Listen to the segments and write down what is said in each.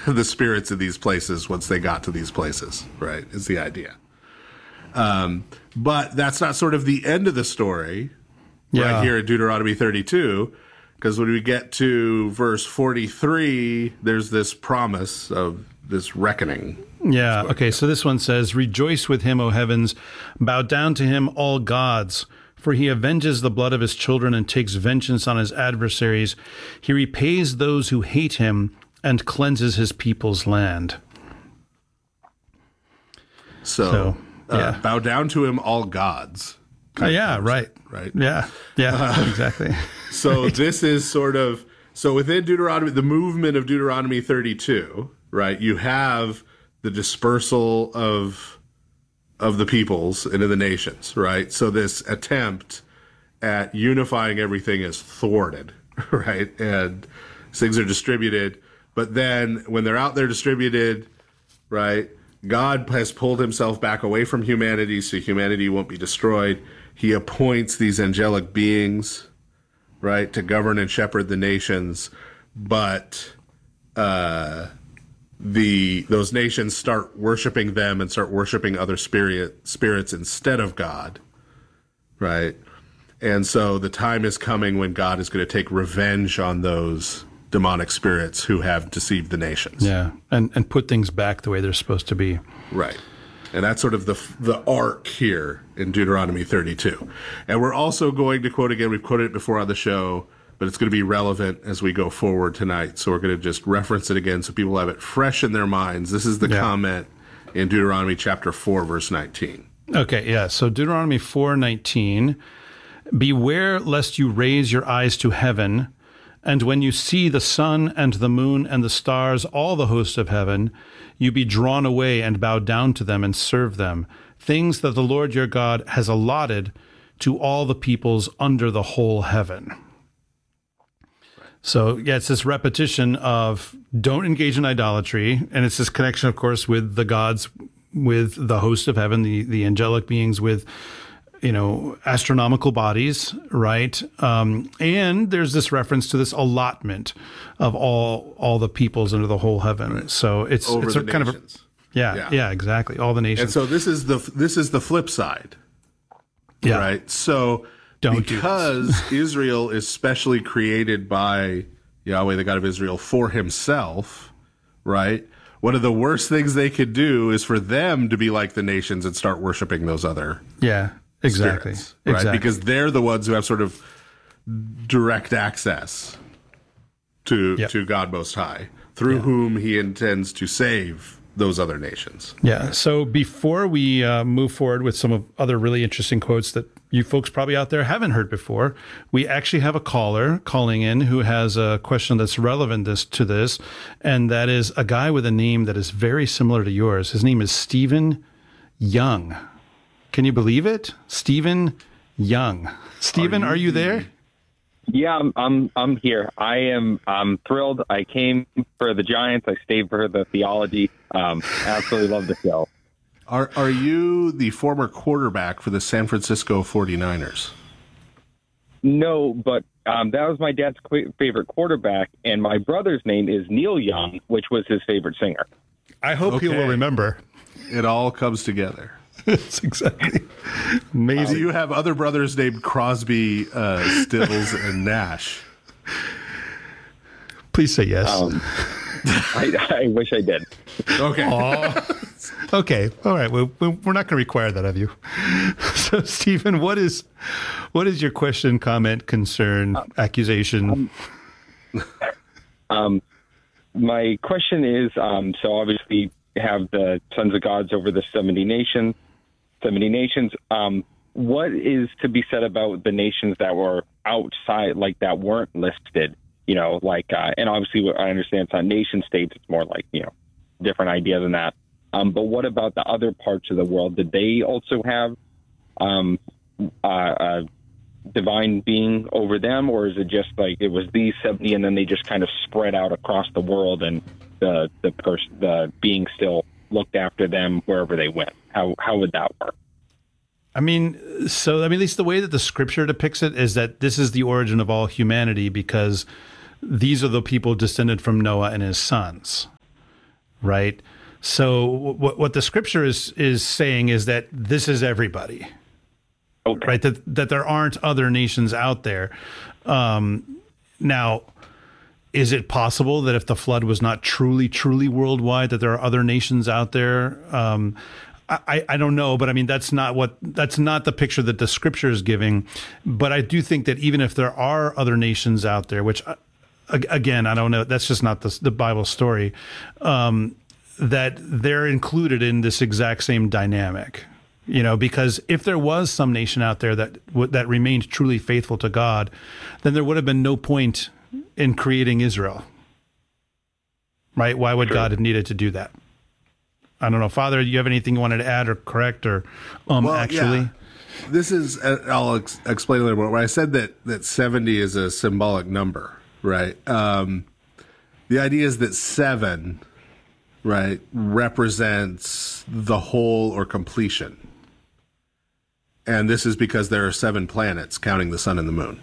the spirits of these places once they got to these places, right, is the idea. But that's not sort of the end of the story right here in Deuteronomy 32, because when we get to verse 43, there's this promise of this reckoning. Yeah, okay, so this one says, "Rejoice with him, O heavens, bow down to him, all gods, for he avenges the blood of his children and takes vengeance on his adversaries. He repays those who hate him and cleanses his people's land." So bow down to him, all gods. Right. Yeah, exactly. So this is sort of, so within Deuteronomy, the movement of Deuteronomy 32, right, you have the dispersal of the peoples into the nations, right? So this attempt at unifying everything is thwarted, right? And things are distributed. But then when they're out there distributed, right, God has pulled himself back away from humanity so humanity won't be destroyed. He appoints these angelic beings, right, to govern and shepherd the nations. But those nations start worshiping them and start worshiping other spirits instead of God, right? And so the time is coming when God is going to take revenge on those demonic spirits who have deceived the nations. Yeah, and put things back the way they're supposed to be. Right. And that's sort of the arc here in Deuteronomy 32. And we're also going to quote again, we've quoted it before on the show, but it's going to be relevant as we go forward tonight. So we're going to just reference it again so people have it fresh in their minds. This is the comment in Deuteronomy chapter 4, verse 19. Okay, yeah. So Deuteronomy 4:19, "Beware lest you raise your eyes to heaven, and when you see the sun and the moon and the stars, all the hosts of heaven, you be drawn away and bow down to them and serve them, things that the Lord your God has allotted to all the peoples under the whole heaven." So, yeah, it's this repetition of don't engage in idolatry, and it's this connection, of course, with the gods, with the host of heaven, the angelic beings with, astronomical bodies, right? And there's this reference to this allotment of all the peoples under the whole heaven. Right. So it's a kind of yeah, exactly, all the nations. And so this is the flip side, right? So because Israel is specially created by Yahweh, the God of Israel, for himself, right? One of the worst things they could do is for them to be like the nations and start worshiping those other exactly. spirits, right? Because they're the ones who have sort of direct access to God Most High, through whom he intends to save those other nations. Yeah. So before we move forward with some of other really interesting quotes that you folks probably out there haven't heard before, we actually have a caller calling in who has a question that's relevant to this, and that is a guy with a name that is very similar to yours. His name is Stephen Young. Can you believe it? Stephen Young. Stephen, are you there? Yeah, I'm here. I'm thrilled. I came for the Giants. I stayed for the theology. Absolutely love the show. Are you the former quarterback for the San Francisco 49ers? No, but that was my dad's favorite quarterback, and my brother's name is Neil Young, which was his favorite singer. I hope he will remember. It all comes together. It's exactly amazing. Do you have other brothers named Crosby, Stills, and Nash? Please say yes. I wish I did. Okay. Okay. All right. Well, we're not going to require that of you. So, Stephen, what is your question, comment, concern, accusation? My question is, so obviously you have the sons of gods over the 70 nations. What is to be said about the nations that were outside, like that weren't listed? And obviously I understand it's not nation states. It's more like, different idea than that. But what about the other parts of the world? Did they also have a divine being over them, or is it just like it was these 70 and then they just kind of spread out across the world and the being still looked after them wherever they went? How would that work? At least the way that the scripture depicts it is that this is the origin of all humanity, because these are the people descended from Noah and his sons, right? So what the scripture is saying is that this is everybody, Okay. right? That there aren't other nations out there. Now, is it possible that if the flood was not truly worldwide, that there are other nations out there? I don't know, but I mean that's not the picture that the scripture is giving. But I do think that even if there are other nations out there, which again I don't know, that's just not the Bible story, that they're included in this exact same dynamic. Because if there was some nation out there that remained truly faithful to God, then there would have been no point in creating Israel, right? Why would God have needed to do that? I don't know. Father, do you have anything you wanted to add or correct or actually? Yeah. This is, I'll explain a little more. When I said that 70 is a symbolic number, right? The idea is that 7, right, represents the whole or completion. And this is because there are 7 planets, counting the sun and the moon.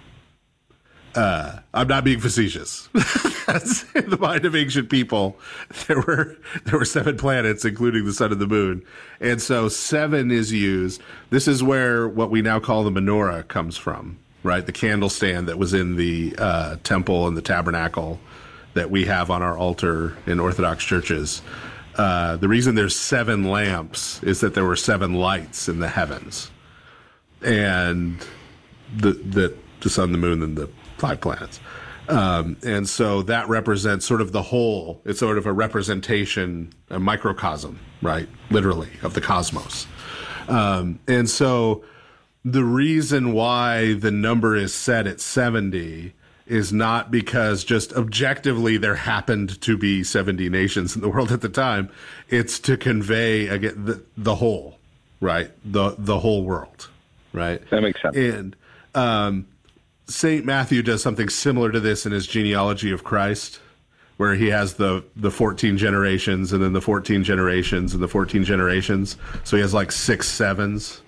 I'm not being facetious. That's in the mind of ancient people. There were 7 planets, including the sun and the moon, and so 7 is used. This is where what we now call the menorah comes from, right? The candle stand that was in the temple and the tabernacle that we have on our altar in Orthodox churches. The reason there's 7 lamps is that there were 7 lights in the heavens, and the sun, the moon, and the 5 planets. And so that represents sort of the whole. It's sort of a representation, a microcosm, right? Literally, of the cosmos. And so the reason why the number is set at 70 is not because just objectively there happened to be 70 nations in the world at the time. It's to convey, again, the whole, right? The whole world, right? That makes sense. And St. Matthew does something similar to this in his genealogy of Christ, where he has the 14 generations and then the 14 generations and the 14 generations. So he has like 6 sevens.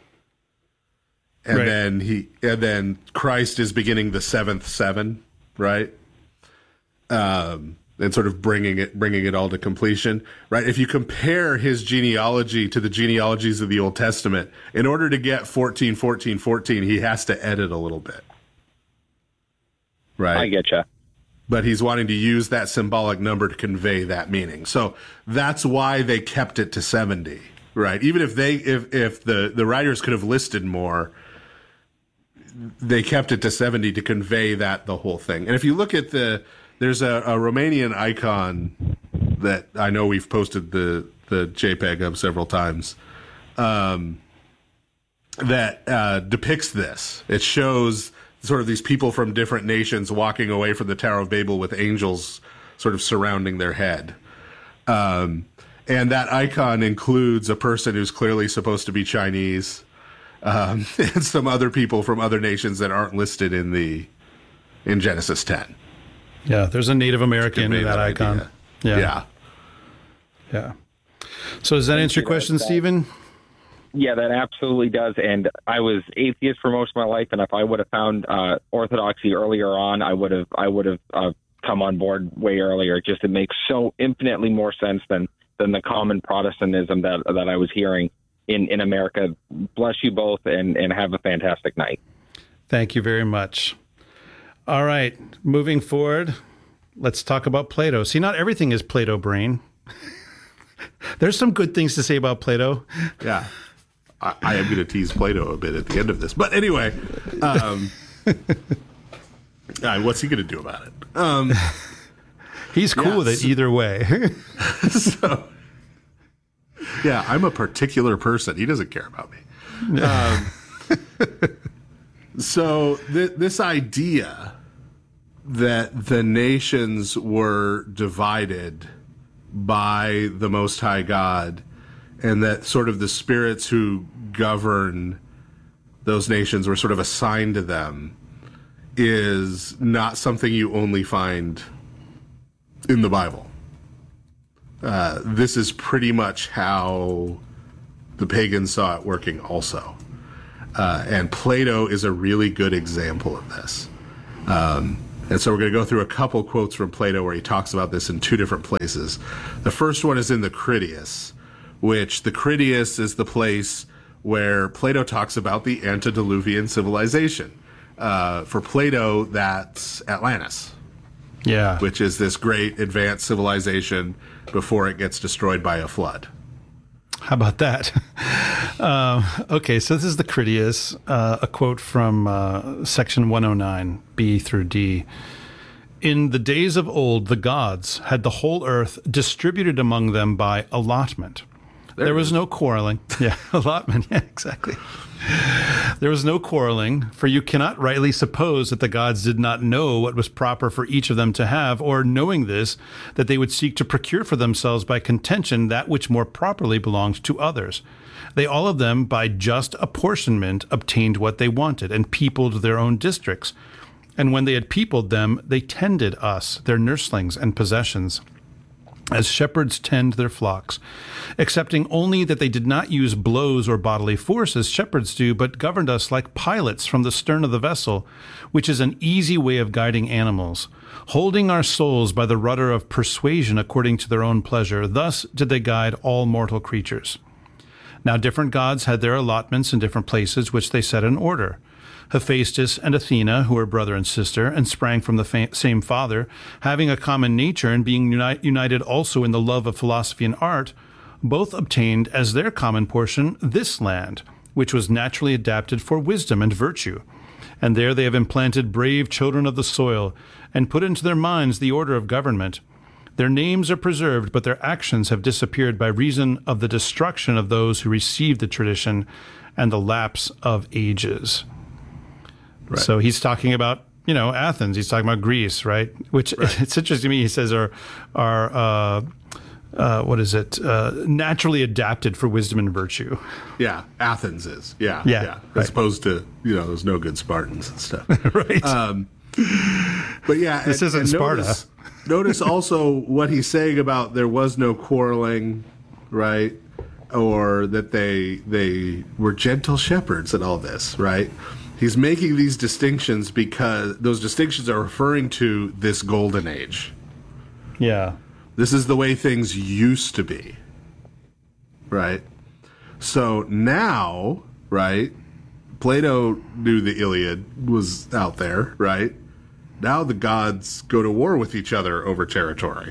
And Right. then Christ is beginning the 7th 7, right? And sort of bringing it all to completion, right? If you compare his genealogy to the genealogies of the Old Testament, in order to get 14, 14, 14, he has to edit a little bit. Right. I get you. But he's wanting to use that symbolic number to convey that meaning. So that's why they kept it to 70, right? Even if the writers could have listed more, they kept it to 70 to convey the whole thing. And if you look at there's a Romanian icon that I know we've posted the JPEG of several times, that depicts this. It shows sort of these people from different nations walking away from the Tower of Babel with angels sort of surrounding their head. And that icon includes a person who's clearly supposed to be Chinese, and some other people from other nations that aren't listed in Genesis 10. Yeah, there's a Native American in that icon. Idea. Yeah. So does that answer your question, Stephen? Yeah, that absolutely does. And I was atheist for most of my life, and if I would have found orthodoxy earlier on, I would have come on board way earlier. Just it makes so infinitely more sense than the common Protestantism that I was hearing in America. Bless you both, and have a fantastic night. Thank you very much. All right, moving forward, let's talk about Plato. See, not everything is Plato brain. There's some good things to say about Plato. Yeah. I am going to tease Plato a bit at the end of this. But anyway, what's he going to do about it? He's cool with it either way. So, yeah, I'm a particular person. He doesn't care about me. So this idea that the nations were divided by the Most High God, and that sort of the spirits who govern those nations were sort of assigned to them, is not something you only find in the Bible. This is pretty much how the pagans saw it working also. And Plato is a really good example of this. And so we're going to go through a couple quotes from Plato where he talks about this in two different places. The first one is in the Critias, which the Critias is the place where Plato talks about the antediluvian civilization. For Plato, that's Atlantis. Yeah. Which is this great advanced civilization before it gets destroyed by a flood. How about that? Okay, so this is the Critias, a quote from section 109, B through D. In the days of old, the gods had the whole earth distributed among them by allotment. There was no quarreling. Yeah, allotment. Yeah, exactly. There was no quarreling, for you cannot rightly suppose that the gods did not know what was proper for each of them to have, or knowing this, that they would seek to procure for themselves by contention that which more properly belonged to others. They all of them, by just apportionment, obtained what they wanted, and peopled their own districts. And when they had peopled them, they tended us, their nurslings and possessions, as shepherds tend their flocks, excepting only that they did not use blows or bodily force as shepherds do, but governed us like pilots from the stern of the vessel, which is an easy way of guiding animals, holding our souls by the rudder of persuasion according to their own pleasure. Thus did they guide all mortal creatures. Now different gods had their allotments in different places, which they set in order. Hephaestus and Athena, who were brother and sister, and sprang from the same father, having a common nature and being united also in the love of philosophy and art, both obtained as their common portion this land, which was naturally adapted for wisdom and virtue. And there they have implanted brave children of the soil, and put into their minds the order of government. Their names are preserved, but their actions have disappeared by reason of the destruction of those who received the tradition and the lapse of ages. Right. So he's talking about, Athens. He's talking about Greece, right? Which it's interesting to me. He says are naturally adapted for wisdom and virtue. Yeah, Athens is. Yeah. Right. As opposed to there's no good Spartans and stuff. Right. But yeah, this isn't Sparta. Notice also what he's saying about there was no quarreling, right? Or that they were gentle shepherds and all this, right? He's making these distinctions because those distinctions are referring to this golden age. Yeah. This is the way things used to be. Right? So now, right, Plato knew the Iliad was out there, right? Now the gods go to war with each other over territory.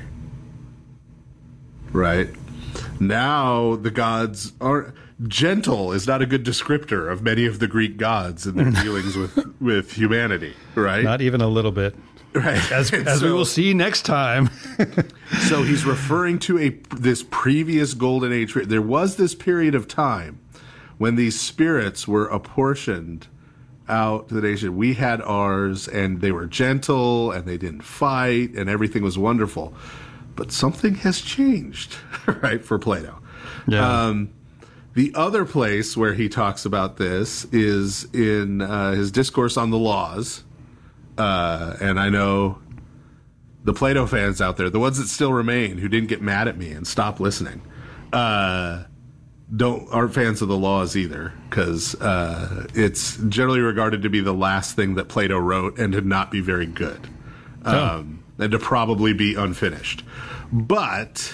Right? Now the gods are... Gentle is not a good descriptor of many of the Greek gods and their dealings with humanity, right? Not even a little bit. Right. As we will see next time. So he's referring to this previous golden age. There was this period of time when these spirits were apportioned out to the nation. We had ours, and they were gentle, and they didn't fight, and everything was wonderful. But something has changed, right, for Plato. Yeah. The other place where he talks about this is in his discourse on the laws. And I know the Plato fans out there, the ones that still remain, who didn't get mad at me and stop listening, aren't fans of the laws either, because it's generally regarded to be the last thing that Plato wrote and to not be very good, and to probably be unfinished. But...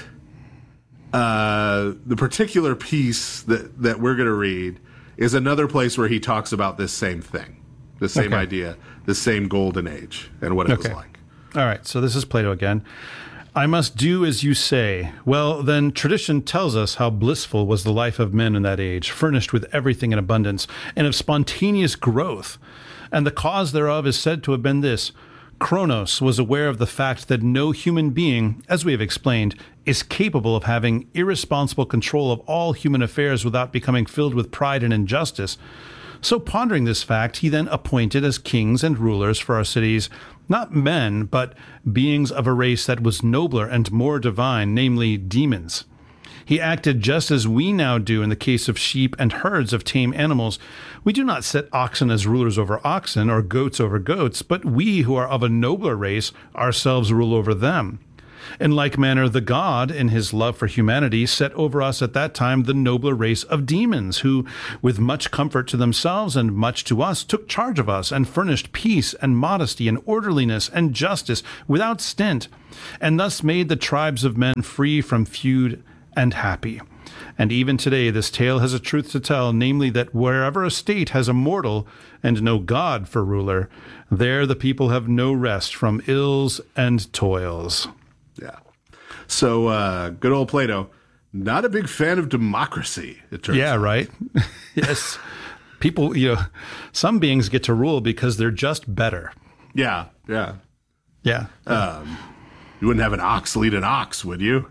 the particular piece that we're going to read is another place where he talks about this same thing, the same idea, the same golden age, and what it was like. All right, so this is Plato again. I must do as you say. Well, then, tradition tells us how blissful was the life of men in that age, furnished with everything in abundance, and of spontaneous growth. And the cause thereof is said to have been this: Kronos was aware of the fact that no human being, as we have explained, is capable of having irresponsible control of all human affairs without becoming filled with pride and injustice. So pondering this fact, he then appointed as kings and rulers for our cities not men, but beings of a race that was nobler and more divine, namely demons. He acted just as we now do in the case of sheep and herds of tame animals. We do not set oxen as rulers over oxen, or goats over goats, but we who are of a nobler race ourselves rule over them. In like manner, the God, in his love for humanity, set over us at that time the nobler race of demons, who, with much comfort to themselves and much to us, took charge of us, and furnished peace and modesty and orderliness and justice without stint, and thus made the tribes of men free from feud and happy. And even today this tale has a truth to tell, namely that wherever a state has a mortal and no God for ruler, there the people have no rest from ills and toils. Yeah. So good old Plato, not a big fan of democracy, it turns out. Right? Yes. People, some beings get to rule because they're just better. Yeah. Yeah. You wouldn't have an ox lead an ox, would you?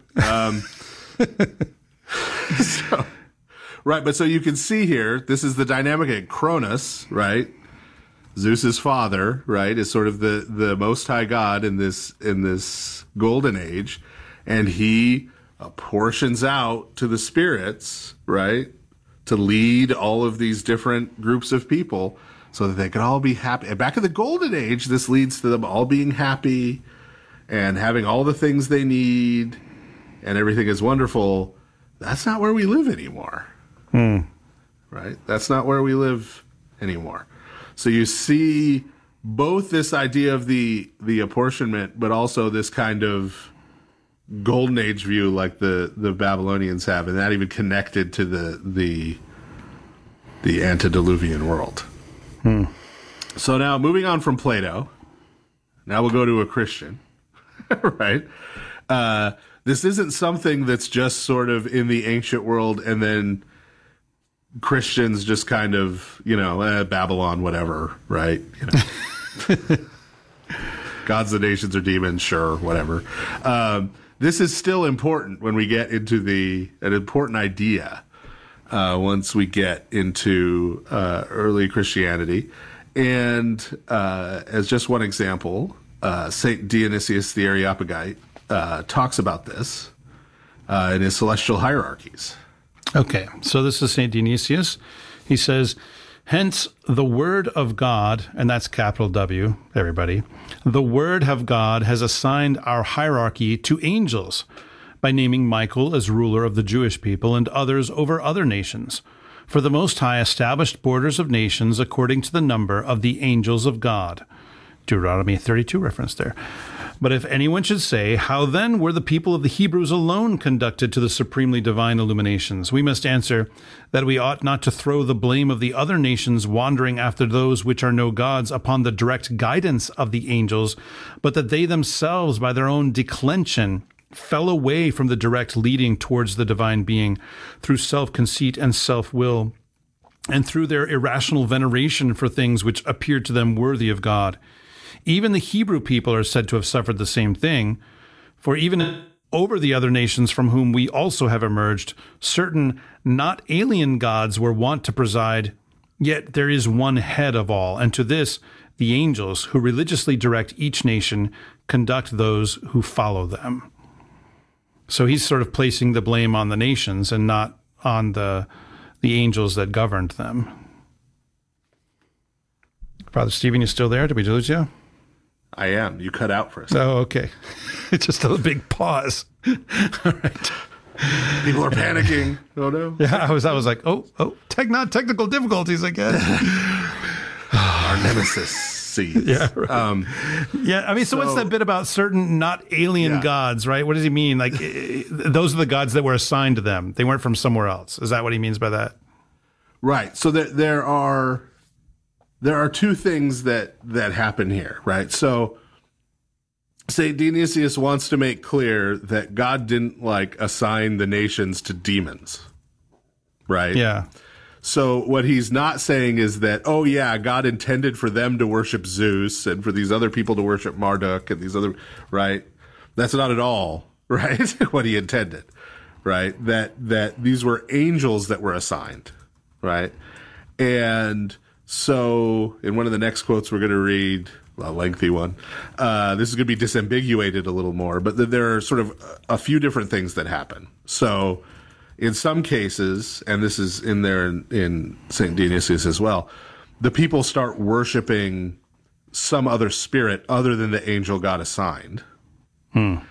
Right, but so you can see here, this is the dynamic at Cronus, right? Zeus's father, right, is sort of the most high god in this golden age, and he apportions out to the spirits, right, to lead all of these different groups of people so that they can all be happy. And back in the golden age, this leads to them all being happy and having all the things they need, and everything is wonderful. That's not where we live anymore. Right? That's not where we live anymore. So you see both this idea of the apportionment, but also this kind of golden age view like the Babylonians have, and that even connected to the antediluvian world. So now moving on from Plato, now we'll go to a Christian, right? This isn't something that's just sort of in the ancient world and then Christians just kind of, Babylon, whatever, right? Gods, the nations, or demons, sure, whatever. This is still important when we get into an important idea once we get into early Christianity. And as just one example, St. Dionysius the Areopagite talks about this in his Celestial Hierarchies. Okay, so this is St. Dionysius. He says, hence the word of God, and that's capital W, everybody, the word of God has assigned our hierarchy to angels by naming Michael as ruler of the Jewish people and others over other nations. For the Most High established borders of nations according to the number of the angels of God. Deuteronomy 32 reference there. But if anyone should say, how then were the people of the Hebrews alone conducted to the supremely divine illuminations? We must answer that we ought not to throw the blame of the other nations wandering after those which are no gods upon the direct guidance of the angels, but that they themselves by their own declension fell away from the direct leading towards the divine being through self-conceit and self-will, and through their irrational veneration for things which appeared to them worthy of God. Even the Hebrew people are said to have suffered the same thing, for even over the other nations from whom we also have emerged, certain not alien gods were wont to preside, yet there is one head of all, and to this the angels, who religiously direct each nation, conduct those who follow them. So he's sort of placing the blame on the nations and not on the angels that governed them. Father Stephen, you still there? Did we lose you? I am. You cut out for a second. Oh, okay. Just a big pause. All right. People are panicking. Oh, no. Yeah, I was like, technical difficulties again. Our nemesis sees. Yeah, right. I mean, so what's that bit about certain not alien gods, right? What does he mean? Like, those are the gods that were assigned to them. They weren't from somewhere else. Is that what he means by that? Right. So there are two things that happen here, right? So St. Dionysius wants to make clear that God didn't assign the nations to demons, right? Yeah. So what he's not saying is that, God intended for them to worship Zeus and for these other people to worship Marduk and these other, right? That's not at all, right? What he intended, right? That these were angels that were assigned, right? And so in one of the next quotes we're going to read, a lengthy one, this is going to be disambiguated a little more, but there are sort of a few different things that happen. So in some cases, and this is in there in St. Dionysius as well, the people start worshiping some other spirit other than the angel God assigned. And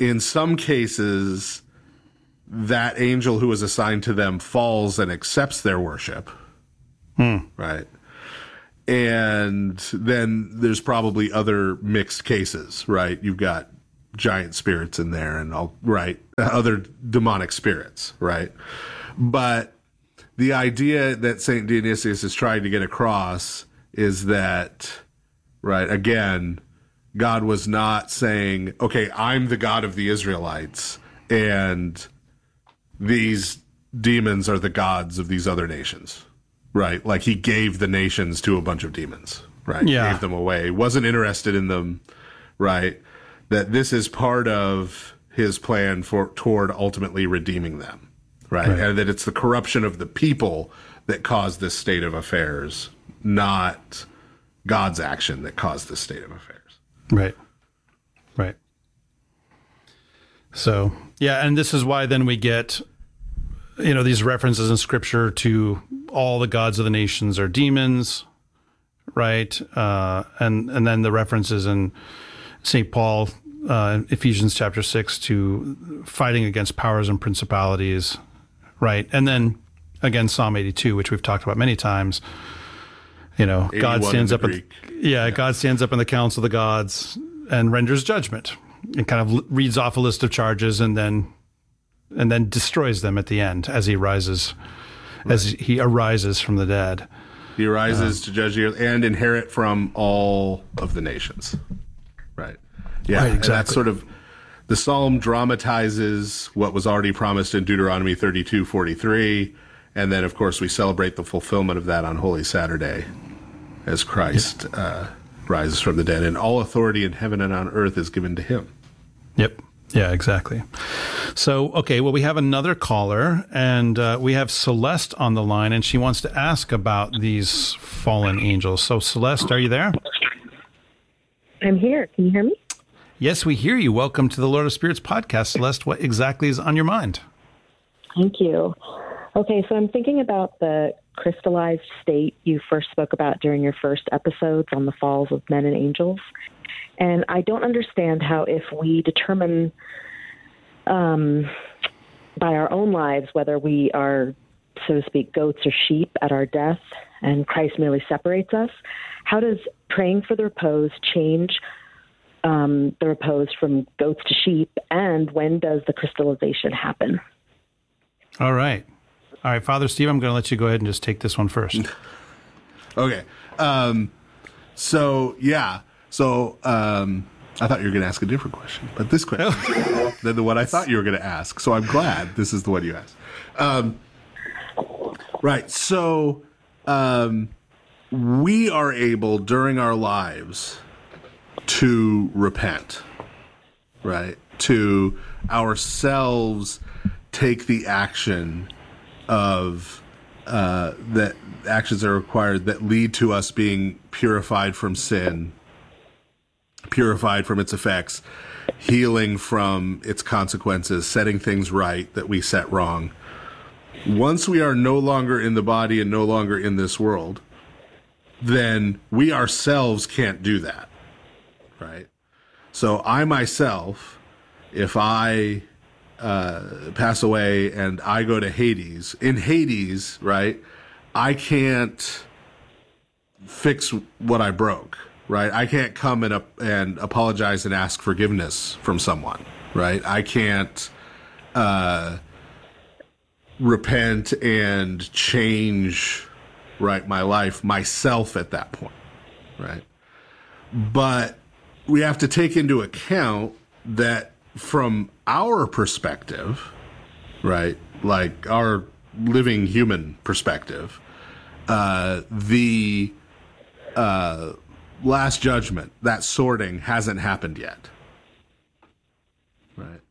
in some cases, that angel who was assigned to them falls and accepts their worship. Right. And then there's probably other mixed cases, right? You've got giant spirits in there and all, right? Other demonic spirits, right? But the idea that St. Dionysius is trying to get across is that, right, again, God was not saying, okay, I'm the God of the Israelites, and these demons are the gods of these other nations, right? Like he gave the nations to a bunch of demons, right? Yeah. Gave them away, wasn't interested in them, right? That this is part of his plan toward ultimately redeeming them, right? And that it's the corruption of the people that caused this state of affairs, not God's action that caused this state of affairs. Right. Right. So, yeah, and this is why then we get, these references in Scripture to all the gods of the nations are demons, right? And then the references in St. Paul, Ephesians chapter 6, to fighting against powers and principalities, right? And then, again, Psalm 82, which we've talked about many times. God stands up. God stands up in the council of the gods and renders judgment, and kind of reads off a list of charges, and then destroys them at the end as he rises, as he arises from the dead. He arises to judge the earth and inherit from all of the nations. Right. Yeah. Right, exactly. And that's sort of the psalm dramatizes what was already promised in Deuteronomy 32:43. And then, of course, we celebrate the fulfillment of that on Holy Saturday as Christ rises from the dead. And all authority in heaven and on earth is given to him. Yep. Yeah, exactly. So, okay, well, we have another caller, and we have Celeste on the line, and she wants to ask about these fallen angels. So, Celeste, are you there? I'm here. Can you hear me? Yes, we hear you. Welcome to the Lord of Spirits podcast, Celeste. What exactly is on your mind? Thank you. Okay, so I'm thinking about the crystallized state you first spoke about during your first episodes on the falls of men and angels. And I don't understand how, if we determine by our own lives whether we are, so to speak, goats or sheep at our death, and Christ merely separates us, how does praying for the repose change the repose from goats to sheep, and when does the crystallization happen? All right, Father Steve, I'm going to let you go ahead and just take this one first. Okay. So I thought you were going to ask a different question, but this question than the one I thought you were going to ask. So I'm glad this is the one you asked. Right. So we are able during our lives to repent, right? To ourselves take the action of that actions are required that lead to us being purified from sin, purified from its effects, healing from its consequences, setting things right that we set wrong. Once we are no longer in the body and no longer in this world, then we ourselves can't do that, right? So I myself, if I pass away and I go to Hades, in Hades, right, I can't fix what I broke, right? I can't come and apologize and ask forgiveness from someone, right? I can't repent and change, right, my life myself at that point, right? But we have to take into account that from our perspective, right, like our living human perspective, the last judgment, that sorting hasn't happened yet, right?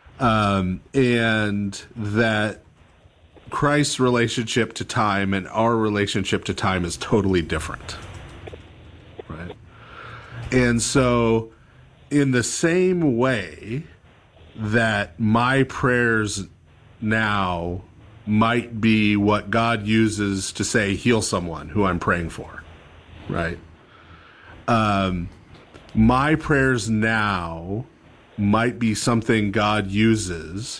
And that Christ's relationship to time and our relationship to time is totally different, right? And so in the same way that my prayers now might be what God uses to say, heal someone who I'm praying for, right? My prayers now might be something God uses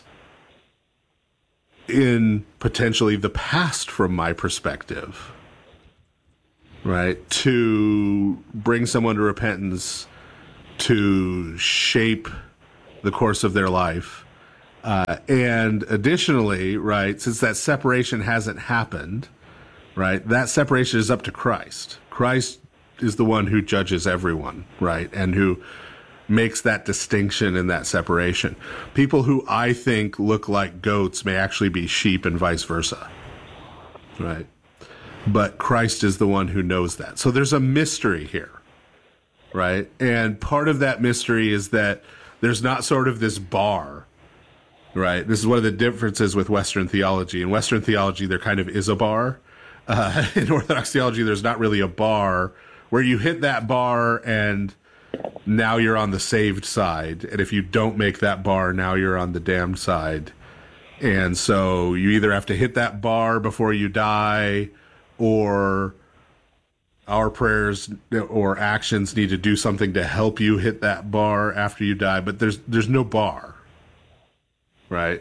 in potentially the past from my perspective, right? To bring someone to repentance, to shape the course of their life. And additionally, right, since that separation hasn't happened, right, that separation is up to Christ. Christ is the one who judges everyone, right, and who makes that distinction and that separation. People who I think look like goats may actually be sheep and vice versa, right? But Christ is the one who knows that. So there's a mystery here, right? And part of that mystery is that there's not sort of this bar, right? This is one of the differences with Western theology. In Western theology, there kind of is a bar. In Orthodox theology, there's not really a bar where you hit that bar and now you're on the saved side. And if you don't make that bar, now you're on the damned side. And so you either have to hit that bar before you die, or our prayers or actions need to do something to help you hit that bar after you die. But there's no bar. Right?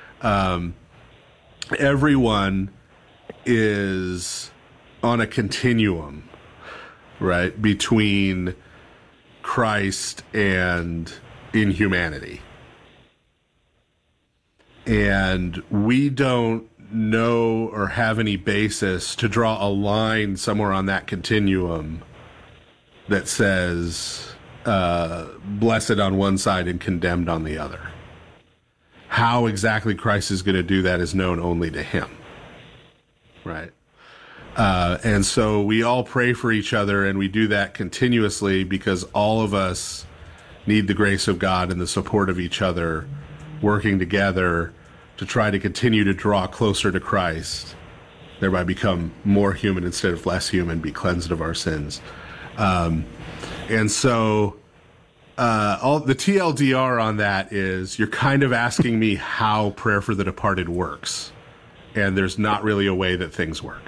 Everyone is on a continuum, right, between Christ and inhumanity. And we don't know or have any basis to draw a line somewhere on that continuum that says blessed on one side and condemned on the other. How exactly Christ is going to do that is known only to him, right? And so we all pray for each other, and we do that continuously because all of us need the grace of God and the support of each other, working together to try to continue to draw closer to Christ, thereby become more human instead of less human, be cleansed of our sins. And so all the TLDR on that is you're kind of asking me how prayer for the departed works, and there's not really a way that things work.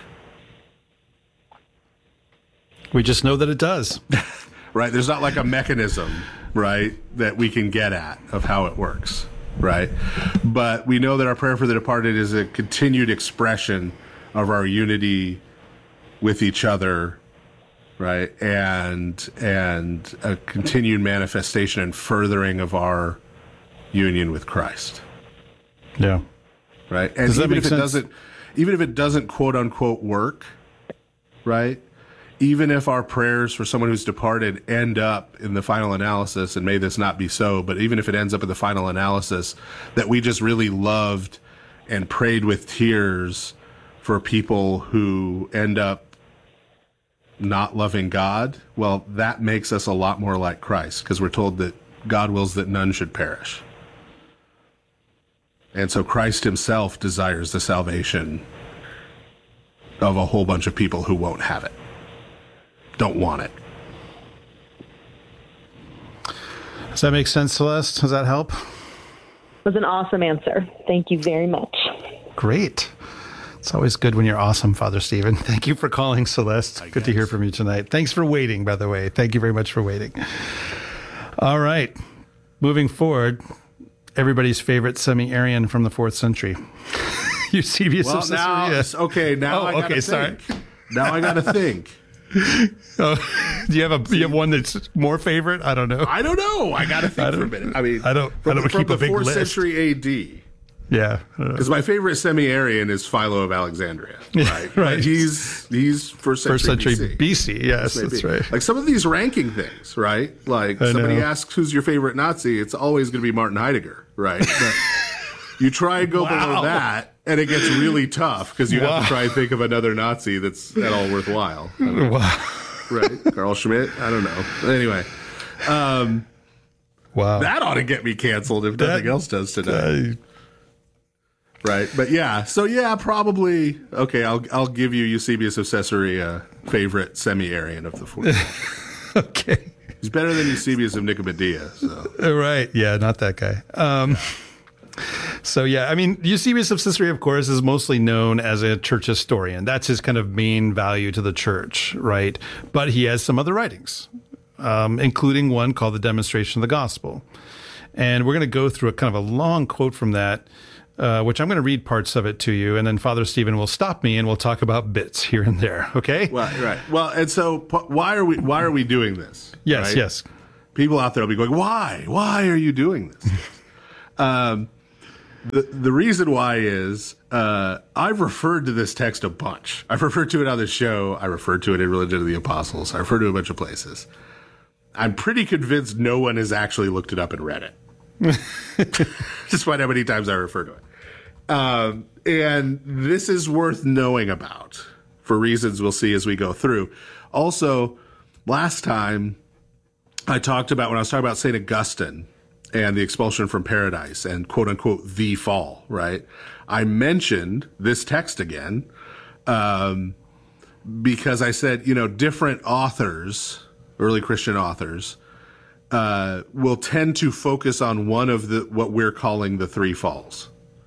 We just know that it does. Right? There's not like a mechanism, right, that we can get at of how it works, right? But we know that our prayer for the departed is a continued expression of our unity with each other, right? And a continued manifestation and furthering of our union with Christ. Yeah. Right? And Does that even make if sense? even if it doesn't quote unquote work, right? Even if our prayers for someone who's departed end up in the final analysis, and may this not be so, but even if it ends up in the final analysis that we just really loved and prayed with tears for people who end up not loving God, well, that makes us a lot more like Christ, because we're told that God wills that none should perish. And so Christ himself desires the salvation of a whole bunch of people who won't have it, don't want it. Does that make sense, Celeste? Does that help? It was an awesome answer. Thank you very much. Great. It's always good when you're awesome, Father Stephen. Thank you for calling, Celeste. Good to hear from you tonight. Thanks for waiting, by the way. Thank you very much for waiting. All right. Moving forward, everybody's favorite semi-Arian from the 4th century. Eusebius of Caesarea. Now I gotta think. Now I gotta think. Oh, do you have one that's more favorite? I don't know. I don't know. I gotta think for a minute. I mean, I don't from keep the a big 4th list. century AD. Yeah, because my favorite semi-Arian is Philo of Alexandria. Right, right. He's first century BC. Yes, that's right. Like some of these ranking things, right? Like somebody asks, "Who's your favorite Nazi?" It's always going to be Martin Heidegger, right? But you try and go below that, and it gets really tough because you have to try and think of another Nazi that's at all worthwhile. Right, Carl Schmitt. I don't know. Anyway, that ought to get me canceled if nothing else does today. Right, but probably okay. I'll give you Eusebius of Caesarea favorite semi-Arian of the 4th. Okay, he's better than Eusebius of Nicomedia. So. Right, yeah, not that guy. So I mean, Eusebius of Caesarea, of course, is mostly known as a church historian. That's his kind of main value to the church, right? But he has some other writings, including one called The Demonstration of the Gospel. And we're going to go through a kind of a long quote from that, which I'm going to read parts of it to you, and then Father Stephen will stop me and we'll talk about bits here and there. Okay? Well, right. Well, and so why are we doing this? Yes, right? yes. People out there will be going, why? Why are you doing this? The reason why is I've referred to this text a bunch. I've referred to it on the show. I referred to it in Religion of the Apostles. I referred to it a bunch of places. I'm pretty convinced no one has actually looked it up and read it. Despite how many times I refer to it. And this is worth knowing about for reasons we'll see as we go through. Also, last time I talked about, when I was talking about St. Augustine and the expulsion from paradise and quote unquote the fall, right? I mentioned this text again because I said, different authors, early Christian authors, will tend to focus on one of what we're calling the three falls.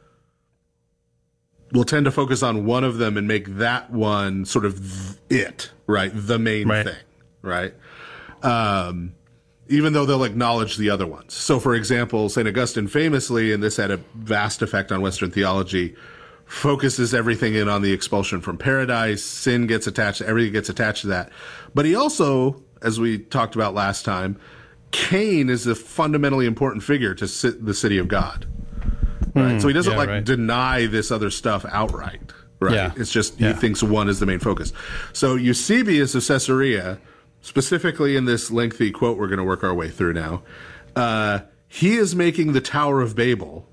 We'll tend to focus on one of them and make that one sort of it, right? The main thing, right? Even though they'll acknowledge the other ones. So, for example, St. Augustine famously, and this had a vast effect on Western theology, focuses everything in on the expulsion from paradise. Sin gets attached, everything gets attached to that. But he also, as we talked about last time, Cain is a fundamentally important figure to the city of God. Right? So he doesn't deny this other stuff outright. Right? Yeah. It's just he thinks one is the main focus. So Eusebius of Caesarea, specifically in this lengthy quote we're going to work our way through now, he is making the Tower of Babel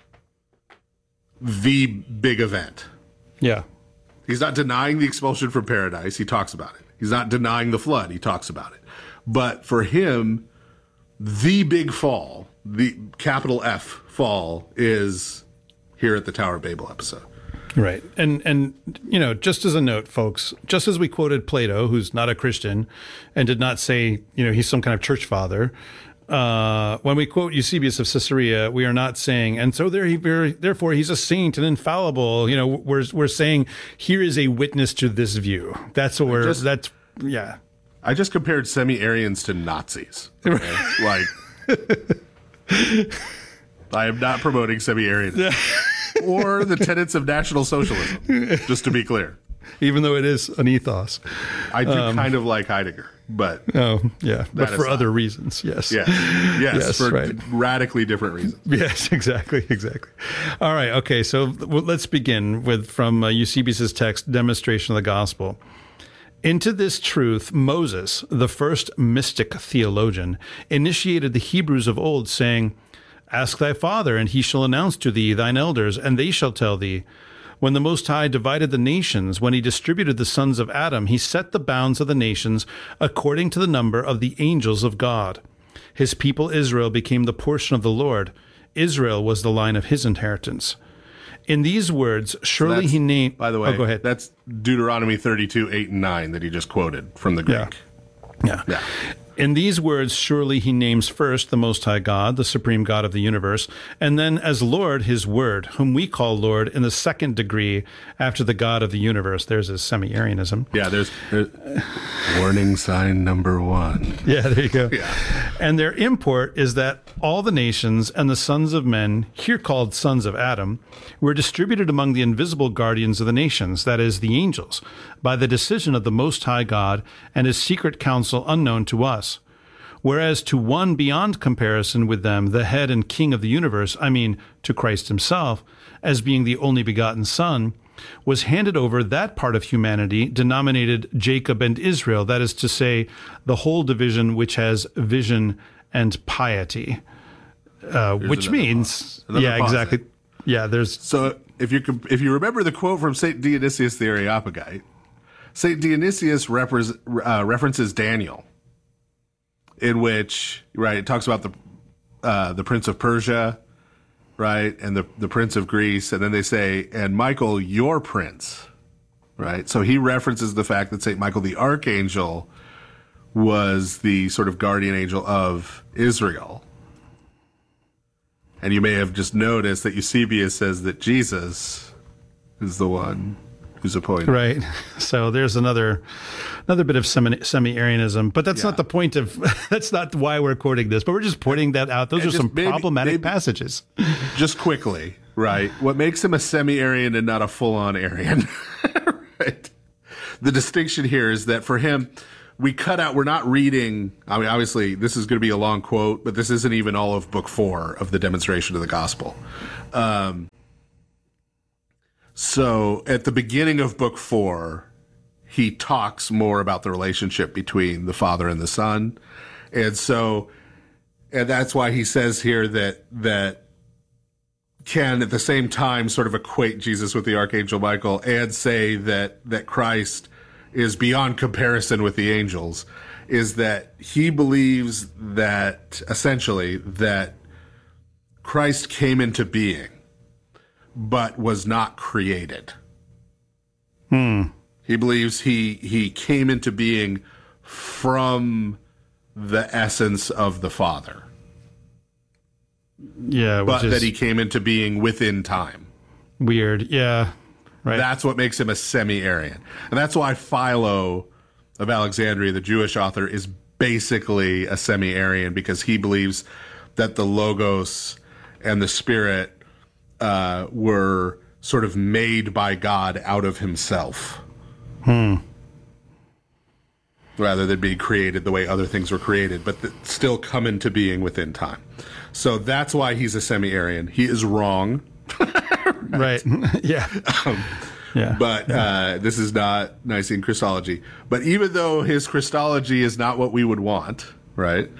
the big event. Yeah. He's not denying the expulsion from paradise. He talks about it. He's not denying the flood. He talks about it. But for him, the big fall, the capital F fall, is here at the Tower of Babel episode. Right. And just as a note, folks, just as we quoted Plato, who's not a Christian, and did not say, he's some kind of church father, when we quote Eusebius of Caesarea, we are not saying, and so therefore he's a saint and infallible. We're saying here is a witness to this view. That's what I just compared semi-Aryans to Nazis. Okay? I am not promoting semi-Aryanism or the tenets of National Socialism, just to be clear. Even though it is an ethos. I do kind of like Heidegger, but... Oh, yeah, but for other reasons, yes. Yes, for radically different reasons. Yes, exactly. All right, okay, so let's begin from Eusebius' text, Demonstration of the Gospel. Into this truth, Moses, the first mystic theologian, initiated the Hebrews of old, saying, "Ask thy father, and he shall announce to thee thine elders, and they shall tell thee. When the Most High divided the nations, when he distributed the sons of Adam, he set the bounds of the nations according to the number of the angels of God. His people Israel became the portion of the Lord. Israel was the line of his inheritance. In these words, surely he named..." By the way, go ahead. That's Deuteronomy 32, 8 and 9 that he just quoted from the Greek. Yeah. In these words, surely he names first the Most High God, the supreme God of the universe, and then as Lord, his word, whom we call Lord in the second degree after the God of the universe. There's his semi-Arianism. Yeah, there's warning sign number 1. Yeah, there you go. Yeah. And their import is that all the nations and the sons of men, here called sons of Adam, were distributed among the invisible guardians of the nations, that is, the angels, by the decision of the Most High God and his secret counsel unknown to us. Whereas to one beyond comparison with them, the head and king of the universe, I mean, to Christ himself, as being the only begotten Son, was handed over that part of humanity denominated Jacob and Israel, that is to say, the whole division which has vision and piety, which means, exactly. Yeah, there's... So if you remember the quote from St. Dionysius the Areopagite, St. Dionysius references Daniel, in which, it talks about the prince of Persia, right, and the prince of Greece, and then they say, and Michael, your prince, right? So he references the fact that St. Michael the Archangel was the sort of guardian angel of Israel. And you may have just noticed that Eusebius says that Jesus is the one who's appointed. Right. So there's another bit of semi-Arianism, but that's not the point of, that's not why we're quoting this, but we're just pointing that out. Those are some problematic passages. Just quickly, right? What makes him a semi-Arian and not a full-on Arian, right? The distinction here is that for him, we're not reading, I mean, obviously this is going to be a long quote, but this isn't even all of book 4 of the demonstration of the gospel. So at the beginning of book 4, he talks more about the relationship between the Father and the Son. And that's why he says here that can at the same time sort of equate Jesus with the Archangel Michael and say that Christ is beyond comparison with the angels, is that he believes that essentially that Christ came into being but was not created. He believes he came into being from the essence of the Father. Yeah, but that he came into being within time. Weird. Yeah. Right. That's what makes him a semi-Arian. And that's why Philo of Alexandria, the Jewish author, is basically a semi-Arian, because he believes that the Logos and the Spirit were sort of made by God out of himself. Rather than being created the way other things were created, but that still come into being within time. So that's why he's a semi-Arian. He is wrong. Right. Yeah. But this is not Nicene Christology. But even though his Christology is not what we would want, right?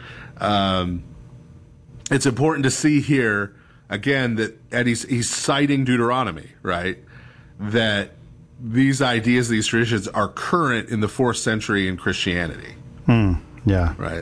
It's important to see here again and he's citing Deuteronomy, right? That these ideas, these traditions are current in the 4th century in Christianity. Yeah. Right.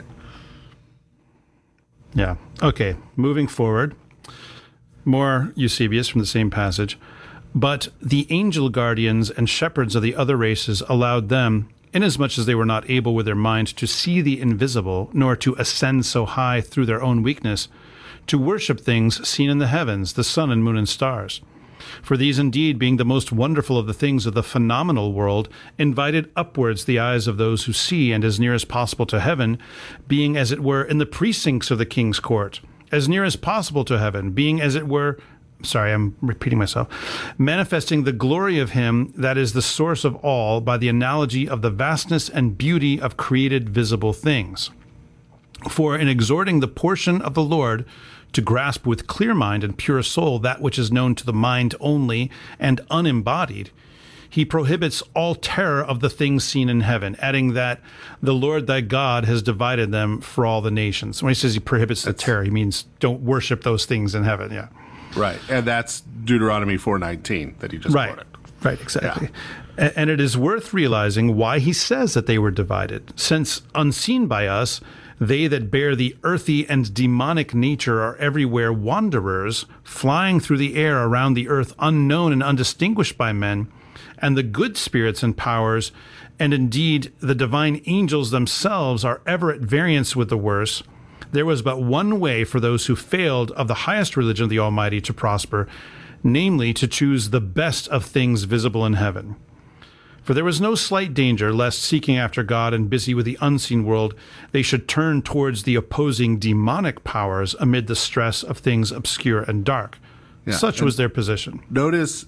Yeah. Okay. Moving forward. More Eusebius from the same passage. But the angel guardians and shepherds of the other races allowed them, inasmuch as they were not able with their mind to see the invisible, nor to ascend so high through their own weakness, to worship things seen in the heavens, the sun and moon and stars. For these indeed, being the most wonderful of the things of the phenomenal world, invited upwards the eyes of those who see, and as near as possible to heaven, being as it were in the precincts of the king's court, as near as possible to heaven, being as it were, I'm repeating myself, manifesting the glory of him that is the source of all by the analogy of the vastness and beauty of created visible things. For in exhorting the portion of the Lord to grasp with clear mind and pure soul that which is known to the mind only and unembodied, he prohibits all terror of the things seen in heaven, adding that the Lord thy God has divided them for all the nations. When he says he prohibits the terror, he means don't worship those things in heaven. Yeah. Right. And that's Deuteronomy 4:19 that he just quoted. Right, exactly. Yeah. And it is worth realizing why he says that they were divided, since unseen by us, they that bear the earthy and demonic nature are everywhere wanderers, flying through the air around the earth, unknown and undistinguished by men, and the good spirits and powers, and indeed the divine angels themselves, are ever at variance with the worse. There was but one way for those who failed of the highest religion of the Almighty to prosper, namely to choose the best of things visible in heaven. For there was no slight danger, lest seeking after God and busy with the unseen world, they should turn towards the opposing demonic powers amid the stress of things obscure and dark. Yeah, such was their position. Notice,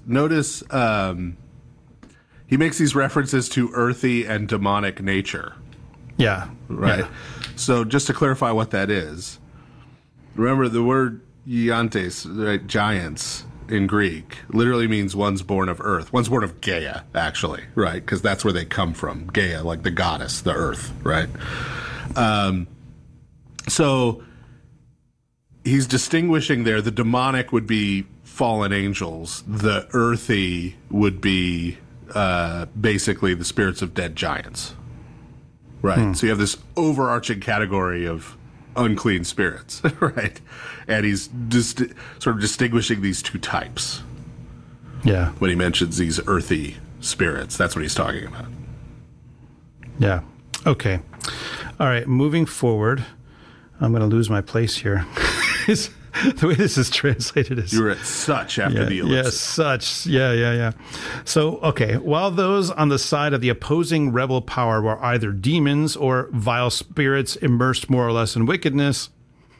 he makes these references to earthy and demonic nature. Yeah. Right. Yeah. So just to clarify what that is, remember the word giantes, right, giants, in Greek literally means one's born of earth. One's born of Gaia, actually, right? Because that's where they come from. Gaia, like the goddess, the earth, right? So he's distinguishing there. The demonic would be fallen angels. The earthy would be basically the spirits of dead giants, right? So you have this overarching category of unclean spirits, right? And he's just sort of distinguishing these two types. Yeah. When he mentions these earthy spirits, that's what he's talking about. Yeah. Okay. All right. Moving forward, I'm going to lose my place here. The way this is translated is You were at such after the ellipsis. yes, such. Yeah. So, okay, while those on the side of the opposing rebel power were either demons or vile spirits immersed more or less in wickedness.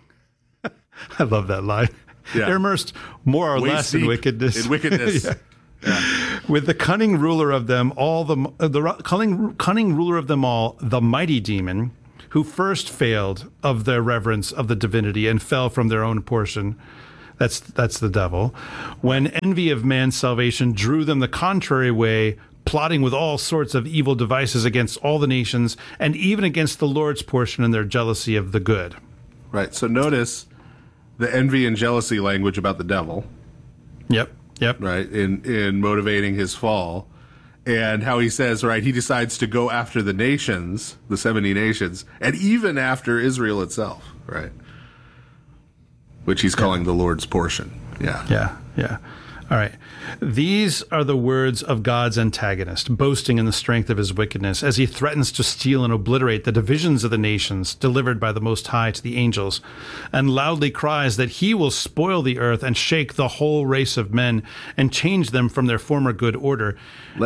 I love that line. Yeah. They're immersed more or Waist less in deep wickedness. In wickedness. With the cunning ruler of them all, cunning ruler of them all, the mighty demon, who first failed of their reverence of the divinity and fell from their own portion. That's the devil. When envy of man's salvation drew them the contrary way, plotting with all sorts of evil devices against all the nations, and even against the Lord's portion in their jealousy of the good. Right. So notice the envy and jealousy language about the devil, Yep. right, in motivating his fall, and how he says, right, he decides to go after the nations, the 70 nations, and even after Israel itself, right, which he's calling the Lord's portion. Yeah. All right. These are the words of God's antagonist, boasting in the strength of his wickedness, as he threatens to steal and obliterate the divisions of the nations delivered by the Most High to the angels, and loudly cries that he will spoil the earth and shake the whole race of men and change them from their former good order. Go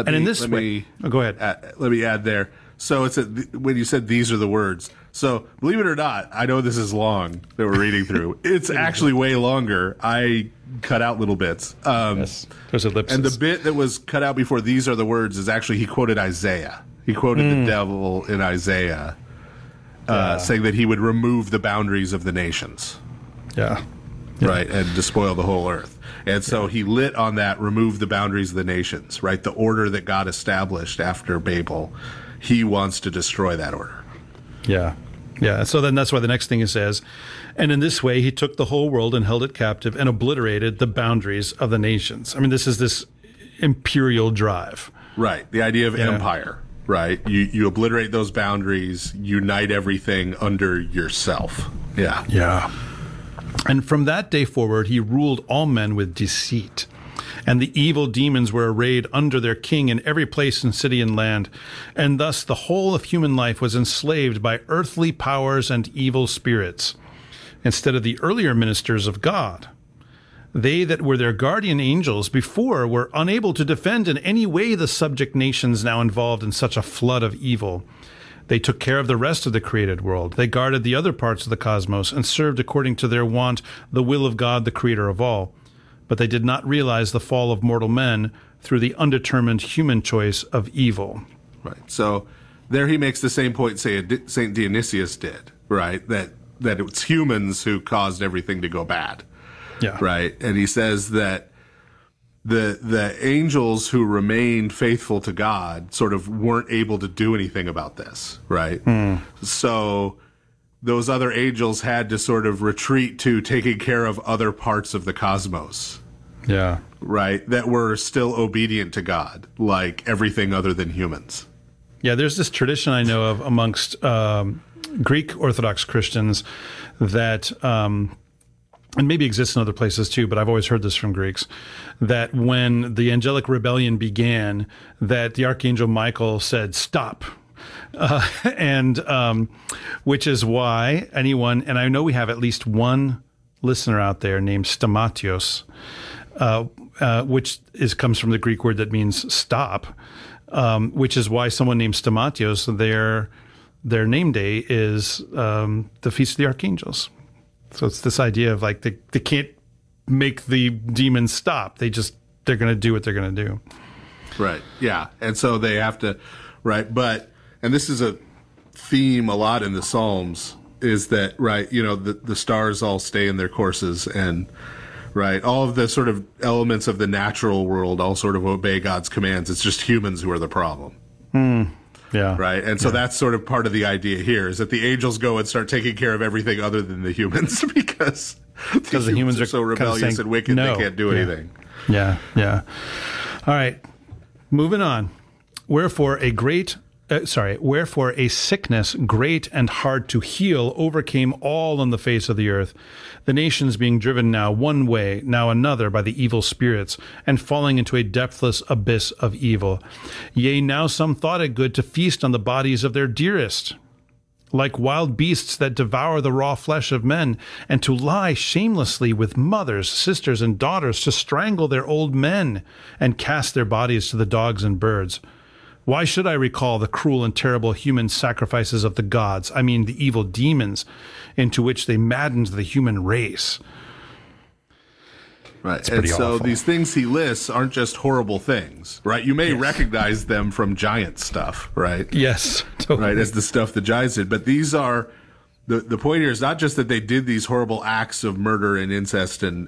ahead. Let me add there. So it's when you said these are the words. So believe it or not, I know this is long that we're reading through. It's actually way longer. I cut out little bits. Yes, there's ellipses. And the bit that was cut out before these are the words is actually he quoted Isaiah. He quoted the devil in Isaiah, saying that he would remove the boundaries of the nations. Yeah. Right, and despoil the whole earth. And so he lit on that, remove the boundaries of the nations, right? The order that God established after Babel, he wants to destroy that order. Yeah. So then that's why the next thing he says, and in this way he took the whole world and held it captive and obliterated the boundaries of the nations. I mean, this is this imperial drive. Right, the idea of empire, right? You obliterate those boundaries, unite everything under yourself. Yeah. And from that day forward, he ruled all men with deceit. And the evil demons were arrayed under their king in every place and city and land. And thus the whole of human life was enslaved by earthly powers and evil spirits, instead of the earlier ministers of God. They that were their guardian angels before were unable to defend in any way the subject nations now involved in such a flood of evil. They took care of the rest of the created world. They guarded the other parts of the cosmos and served according to their wont the will of God, the creator of all. But they did not realize the fall of mortal men through the undetermined human choice of evil. Right. So there he makes the same point St. Dionysius did, right? That it's humans who caused everything to go bad. Yeah. Right. And he says that the angels who remained faithful to God sort of weren't able to do anything about this, right? So those other angels had to sort of retreat to taking care of other parts of the cosmos. Yeah. Right, that were still obedient to God, like everything other than humans. Yeah, there's this tradition I know of amongst Greek Orthodox Christians that, and maybe exists in other places too, but I've always heard this from Greeks, that when the angelic rebellion began, that the Archangel Michael said, stop. Which is why anyone, and I know we have at least one listener out there named Stamatios, which comes from the Greek word that means stop, which is why someone named Stamatios, their name day is the Feast of the Archangels. So it's this idea of like they can't make the demons stop. They're going to do what they're going to do. Right. Yeah. And so they have to, right. And this is a theme a lot in the Psalms, is that, right, the stars all stay in their courses, and, right, all of the sort of elements of the natural world all sort of obey God's commands. It's just humans who are the problem. Yeah. Right. And so that's sort of part of the idea here, is that the angels go and start taking care of everything other than the humans because the humans are so rebellious and wicked they can't do anything. Yeah. All right. Moving on. Wherefore a sickness great and hard to heal overcame all on the face of the earth, the nations being driven now one way, now another by the evil spirits, and falling into a depthless abyss of evil. Yea, now some thought it good to feast on the bodies of their dearest. like wild beasts that devour the raw flesh of men, and to lie shamelessly with mothers, sisters, and daughters, to strangle their old men, and cast their bodies to the dogs and birds. Why should I recall the cruel and terrible human sacrifices of the gods, I mean the evil demons, into which they maddened the human race? Right. And so awful. these things he lists aren't just horrible things, right? You may recognize them from giant stuff, right? Yes, totally. Right, as the stuff the giants did. But these are, the point here is not just that they did these horrible acts of murder and incest and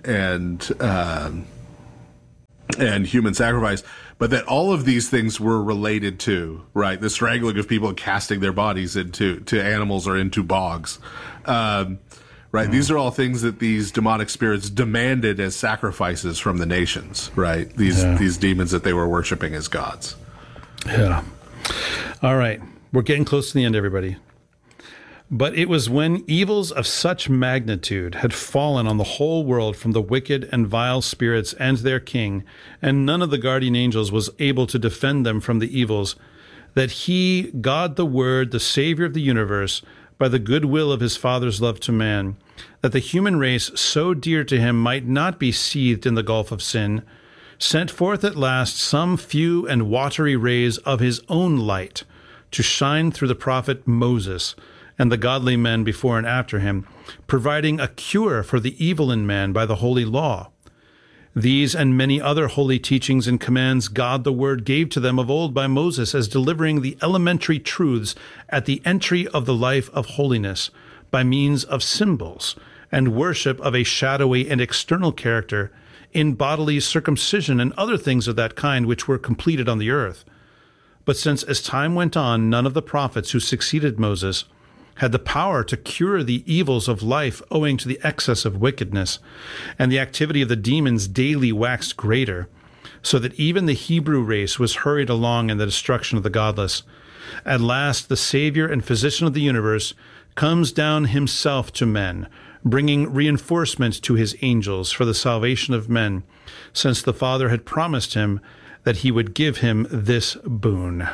human sacrifice, but that all of these things were related to, right, the strangling of people and casting their bodies into animals or into bogs. Right. These are all things that these demonic spirits demanded as sacrifices from the nations, right? These demons that they were worshiping as gods. Yeah. All right. We're getting close to the end, everybody. But it was when evils of such magnitude had fallen on the whole world from the wicked and vile spirits and their king, and none of the guardian angels was able to defend them from the evils, that he, God the Word, the Savior of the universe, by the good will of his Father's love to man, that the human race so dear to him might not be seethed in the gulf of sin, sent forth at last some few and watery rays of his own light to shine through the prophet Moses and the godly men before and after him, providing a cure for the evil in man by the holy law. These and many other holy teachings and commands God the Word gave to them of old by Moses as delivering the elementary truths at the entry of the life of holiness by means of symbols and worship of a shadowy and external character in bodily circumcision and other things of that kind which were completed on the earth. But since as time went on, none of the prophets who succeeded Moses had the power to cure the evils of life owing to the excess of wickedness, and the activity of the demons daily waxed greater, so that even the Hebrew race was hurried along in the destruction of the godless. At last the Savior and Physician of the universe comes down himself to men, bringing reinforcement to his angels for the salvation of men, since the Father had promised him that he would give him this boon.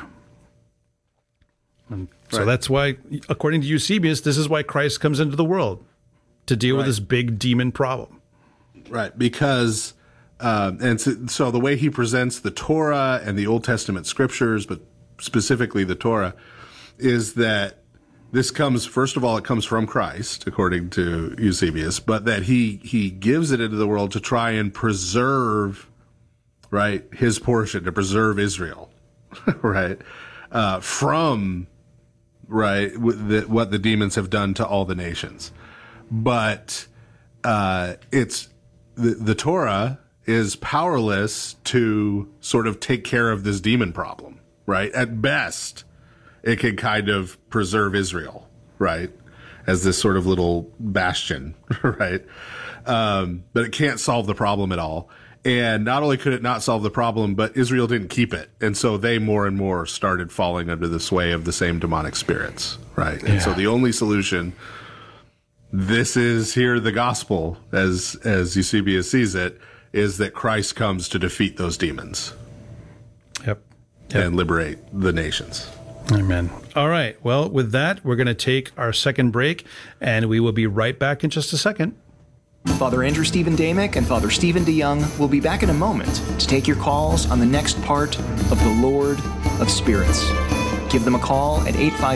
And so that's why, according to Eusebius, this is why Christ comes into the world, to deal with this big demon problem. Right, because, and so the way he presents the Torah and the Old Testament scriptures, but specifically the Torah, is that this comes, first of all, it comes from Christ, according to Eusebius, but that he gives it into the world to try and preserve, right, his portion, to preserve Israel, right, from, right, what the demons have done to all the nations. But it's the Torah is powerless to sort of take care of this demon problem, right? At best, it can kind of preserve Israel, right, as this sort of little bastion, right? But it can't solve the problem at all. And not only could it not solve the problem, but Israel didn't keep it. And so they more and more started falling under the sway of the same demonic spirits, right? And so the only solution, this is here the gospel, as Eusebius sees it, is that Christ comes to defeat those demons. Yep. And liberate the nations. Amen. All right. Well, with that, we're going to take our second break, and we will be right back in just a second. Father Andrew Stephen Damick and Father Stephen DeYoung will be back in a moment to take your calls on the next part of the Lord of Spirits. Give them a call at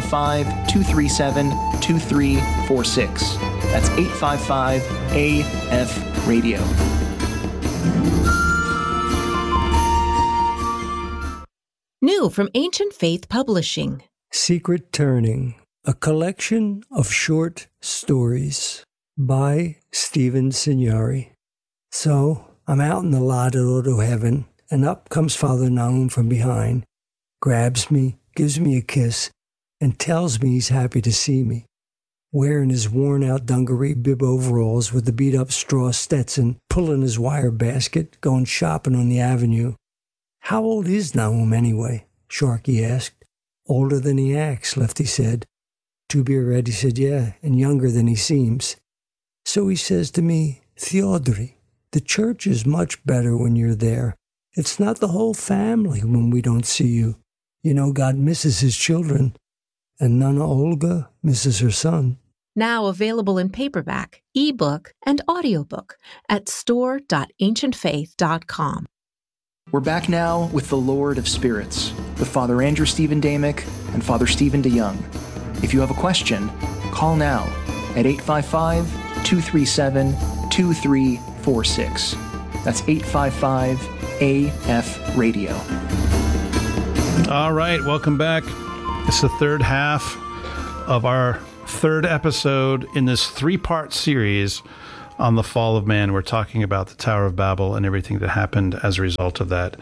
855-237-2346. That's 855-AF-RADIO. New from Ancient Faith Publishing. Secret Turning, a collection of short stories by Stephen Signori. So I'm out in the lot at Auto Heaven, and up comes Father Nahum from behind, grabs me, gives me a kiss, and tells me he's happy to see me. Wearing his worn-out dungaree bib overalls with the beat-up straw Stetson, pulling his wire basket, going shopping on the avenue. How old is Nahum anyway? Sharky asked. Older than he acts, Lefty said. To be ready, said, yeah, and younger than he seems. So he says to me, Theodore, the church is much better when you're there. It's not the whole family when we don't see you. You know, God misses his children. and Nana Olga misses her son. Now available in paperback, ebook, and audiobook at store.ancientfaith.com. We're back now with the Lord of Spirits, with Father Andrew Stephen Damick and Father Stephen DeYoung. If you have a question, call now at 855-237-2346. That's 855-AF-RADIO. All right, welcome back. It's the third half of our third episode in this three-part series on the fall of man. We're talking about the Tower of Babel and everything that happened as a result of that.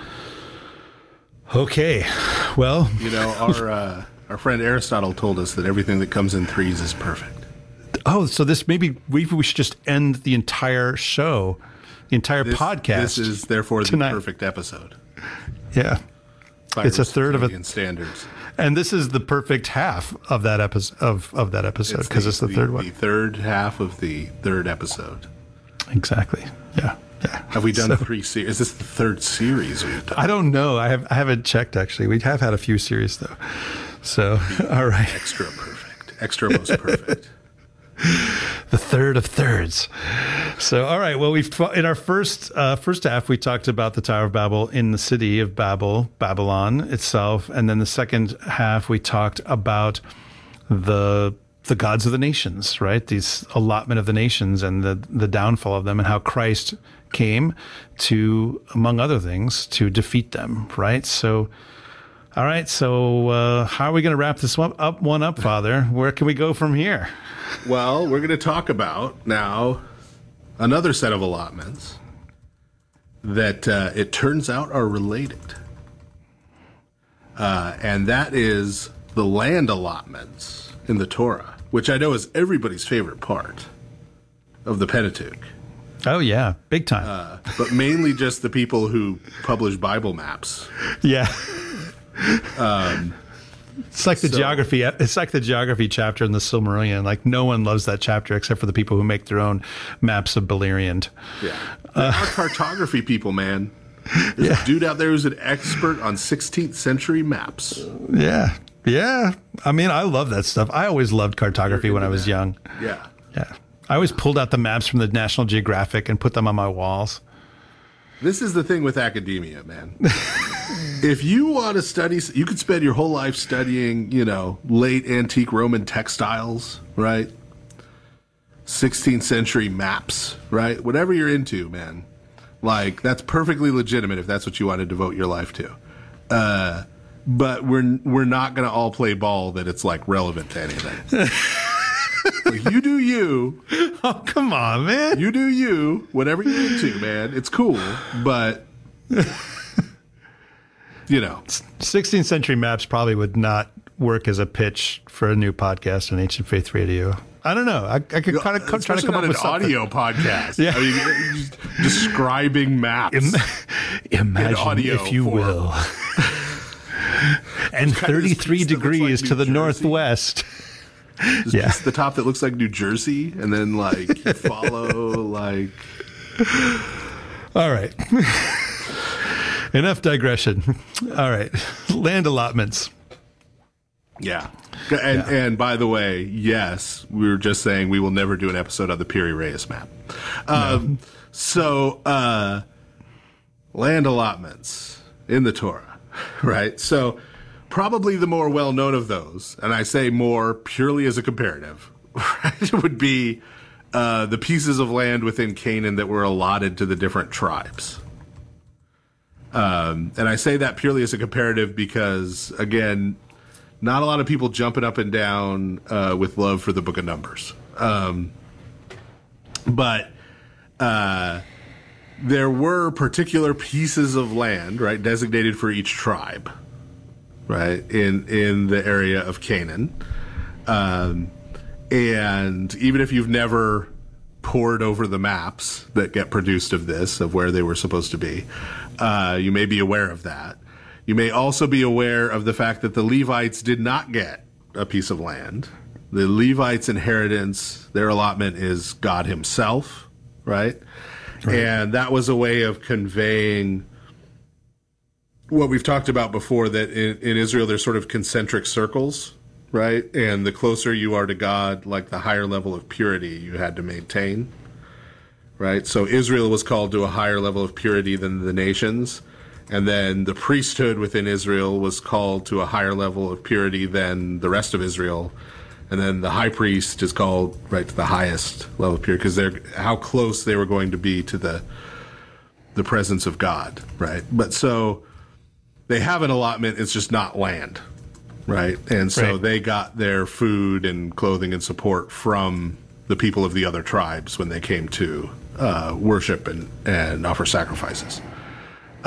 Okay, well... You know, our friend Aristotle told us that everything that comes in threes is perfect. Oh, so this maybe we should just end the entire show, the entire podcast. This is therefore tonight. The perfect episode. Yeah. It's a third of it. Standards. And this is the perfect half of that episode because it's the third one. The third half of the third episode. Exactly. Yeah. Yeah. Have we done 3 series? Is this the third series we've done? I don't know. I haven't checked actually. We have had a few series though. So all right. Extra perfect. Extra most perfect. The third of thirds. So, all right. Well, in our first half, we talked about the Tower of Babel in the city of Babel, Babylon itself. And then the second half, we talked about the gods of the nations, right? These allotment of the nations and the downfall of them and how Christ came to, among other things, to defeat them, right? So, all right. So how are we going to wrap this one up, Father? Where can we go from here? Well, we're going to talk about now another set of allotments that it turns out are related. And that is the land allotments in the Torah, which I know is everybody's favorite part of the Pentateuch. Oh, yeah. Big time. But mainly just the people who publish Bible maps. Yeah. It's like the geography. It's like the geography chapter in the Silmarillion. Like no one loves that chapter except for the people who make their own maps of Beleriand. Yeah, there are cartography people, man. There's a dude out there who's an expert on 16th century maps. Yeah, yeah. I mean, I love that stuff. I always loved cartography when I was young. Yeah, yeah. I always pulled out the maps from the National Geographic and put them on my walls. This is the thing with academia, man. If you want to study, you could spend your whole life studying, late antique Roman textiles, right? 16th century maps, right? Whatever you're into, man. Like, that's perfectly legitimate if that's what you want to devote your life to. But we're not going to all play ball that it's, like, relevant to anything. Like, you do you. Oh, come on, man. You do you. Whatever you're into, man. It's cool, but... 16th century maps probably would not work as a pitch for a new podcast on Ancient Faith Radio. I don't know. I could kind of try to come up with something. Audio podcast. Yeah. I mean, just describing maps. Imagine, if you will. And 33 degrees to the northwest. Just the top that looks like New Jersey, and then you follow All right. Enough digression. All right. Land allotments. Yeah. And by the way, yes, we were just saying we will never do an episode on the Piri Reis map. No. So, land allotments in the Torah, right? So, probably the more well-known of those, and I say more purely as a comparative, right, would be the pieces of land within Canaan that were allotted to the different tribes. And I say that purely as a comparative because, again, not a lot of people jumping up and down with love for the Book of Numbers. But there were particular pieces of land, right, designated for each tribe, right, in the area of Canaan. And even if you've never pored over the maps that get produced of this, of where they were supposed to be, you may be aware of that. You may also be aware of the fact that the Levites did not get a piece of land. The Levites' inheritance, their allotment is God himself, right? And that was a way of conveying what we've talked about before, that in Israel there's sort of concentric circles, right? And the closer you are to God, like the higher level of purity you had to maintain, right? So Israel was called to a higher level of purity than the nations. And then the priesthood within Israel was called to a higher level of purity than the rest of Israel. And then the high priest is called right to the highest level of purity because they're how close they were going to be to the presence of God, right? But so they have an allotment, it's just not land, right? And so they got their food and clothing and support from the people of the other tribes when they came to worship and offer sacrifices.